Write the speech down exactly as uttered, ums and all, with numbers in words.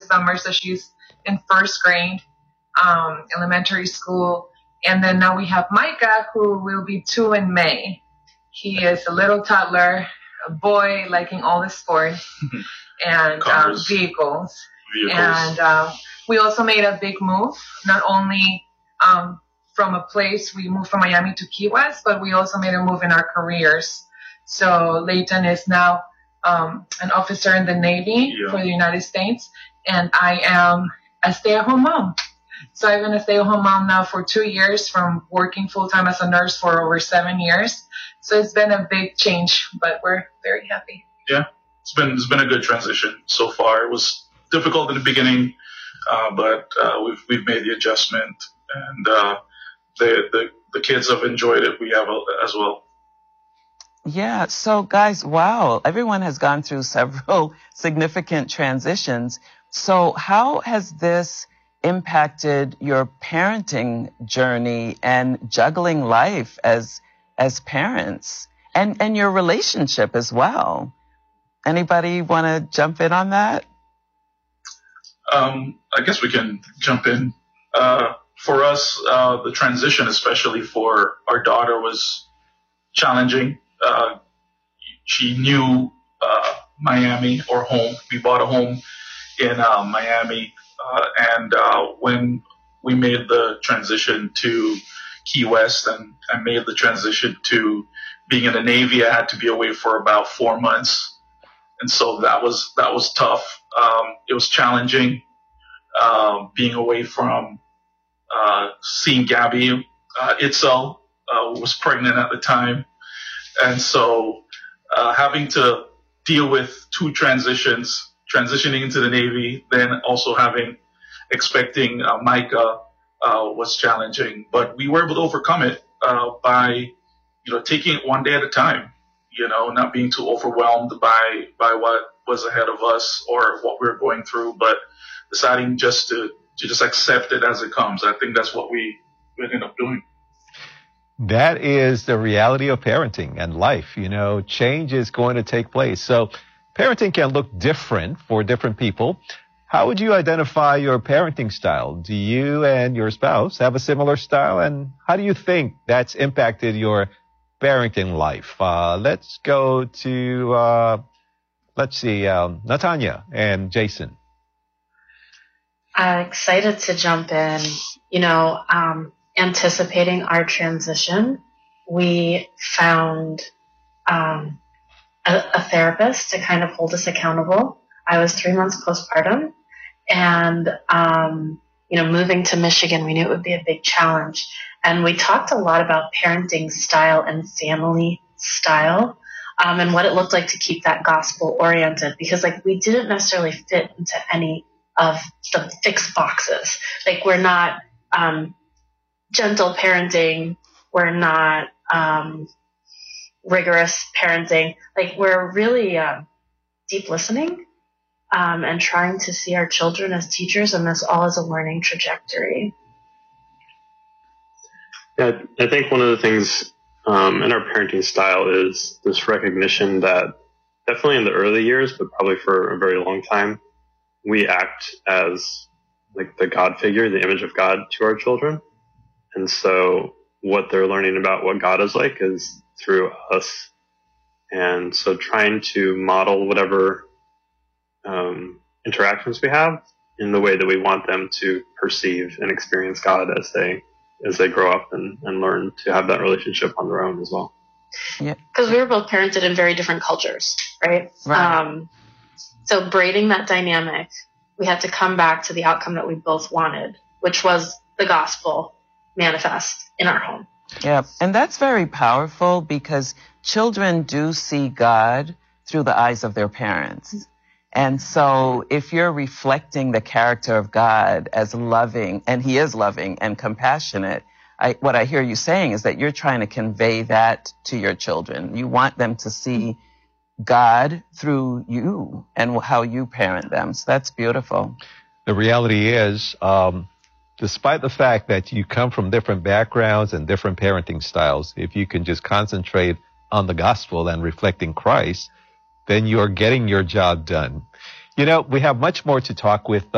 summer, so she's in first grade, um, elementary school. And then now we have Micah, who will be two in May. He is a little toddler, a boy liking all the sports and um, vehicles. vehicles. And um, we also made a big move, not only um, from a place, we moved from Miami to Key West, but we also made a move in our careers. So Leighton is now um, an officer in the Navy yeah. for the United States, and I am a stay-at-home mom. So I've been a stay-at-home mom now for two years from working full-time as a nurse for over seven years. So it's been a big change, but we're very happy. Yeah, it's been it's been a good transition so far. It was difficult in the beginning, uh, but uh, we've we've made the adjustment, and uh, the, the the kids have enjoyed it. We have as well. Yeah. So guys, wow, everyone has gone through several significant transitions. So how has this impacted your parenting journey and juggling life as as parents and and your relationship as well? Anybody want to jump in on that? Um, I guess we can jump in. Uh, for us, uh, the transition, especially for our daughter, was challenging. Uh, she knew uh, Miami or home. We bought a home in uh, Miami. Uh, and uh, when we made the transition to Key West and I made the transition to being in the Navy, I had to be away for about four months. And so that was that was tough. Um, it was challenging uh, being away from uh, seeing Gabby. Uh, Itzel uh, was pregnant at the time. And so uh, having to deal with two transitions, transitioning into the Navy, then also having, expecting uh, Micah uh, was challenging. But we were able to overcome it uh, by, you know, taking it one day at a time, you know, not being too overwhelmed by, by what was ahead of us or what we were going through, but deciding just to, to just accept it as it comes. I think that's what we ended up doing. That is the reality of parenting and life. You know, change is going to take place. So parenting can look different for different people. How would you identify your parenting style? Do you and your spouse have a similar style? And how do you think that's impacted your parenting life? Uh, let's go to, uh, let's see, um, Natanya and Jason. I'm excited to jump in. You know, um, anticipating our transition, we found um, a, a therapist to kind of hold us accountable. I was three months postpartum, and um, you know, moving to Michigan, we knew it would be a big challenge. And we talked a lot about parenting style and family style, um, and what it looked like to keep that gospel oriented, because like we didn't necessarily fit into any of the fixed boxes. Like we're not um, gentle parenting, we're not um, rigorous parenting. Like we're really uh, deep listening um, and trying to see our children as teachers, and this all as a learning trajectory. Yeah, I think one of the things um, in our parenting style is this recognition that definitely in the early years, but probably for a very long time, we act as like the God figure, the image of God to our children. And so what they're learning about what God is like is through us. And so trying to model whatever um, interactions we have in the way that we want them to perceive and experience God as they as they grow up and, and learn to have that relationship on their own as well. Yeah, because we were both parented in very different cultures, right? Right. Um, so braiding that dynamic, we had to come back to the outcome that we both wanted, which was the gospel manifest in our home. Yeah, and that's very powerful because children do see God through the eyes of their parents. And so if you're reflecting the character of God as loving, and he is loving and compassionate, I, what I hear you saying is that you're trying to convey that to your children. You want them to see God through you and how you parent them. So that's beautiful. The reality is, um, despite the fact that you come from different backgrounds and different parenting styles, if you can just concentrate on the gospel and reflecting Christ, then you're getting your job done. You know, we have much more to talk with